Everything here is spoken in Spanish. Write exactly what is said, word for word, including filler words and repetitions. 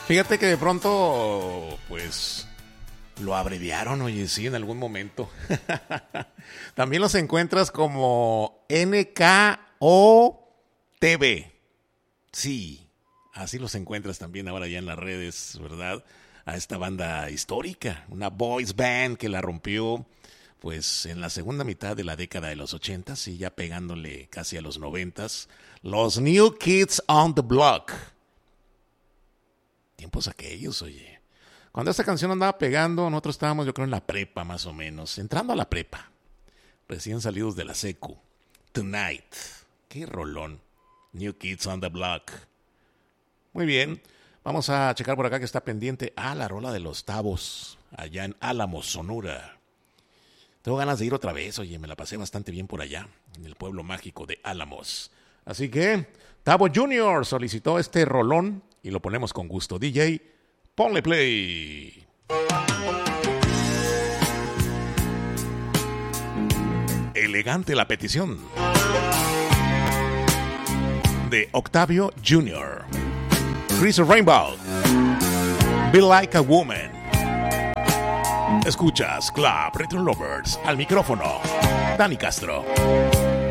Fíjate que de pronto, pues, lo abreviaron, oye, sí, en algún momento. También los encuentras como N K O T V. Sí, así los encuentras también ahora ya en las redes, ¿verdad? A esta banda histórica, una boys band que la rompió, pues, en la segunda mitad de la década de los ochentas y ya pegándole casi a los noventas. Los New Kids on the Block. Tiempos aquellos, oye. Cuando esta canción andaba pegando, nosotros estábamos, yo creo, en la prepa, más o menos. Entrando a la prepa. Recién salidos de la secu. Tonight. Qué rolón. New Kids on the Block. Muy bien. Vamos a checar por acá que está pendiente. Ah, la rola de los Tavos. Allá en Álamos, Sonora. Tengo ganas de ir otra vez. Oye, me la pasé bastante bien por allá. En el pueblo mágico de Álamos. Así que, Tavo junior solicitó este rolón. Y lo ponemos con gusto. D J, ponle play. Elegante la petición de Octavio junior Chris Rainbow, Be Like a Woman. Escuchas Club Retro Lovers. Al micrófono, Dani Castro.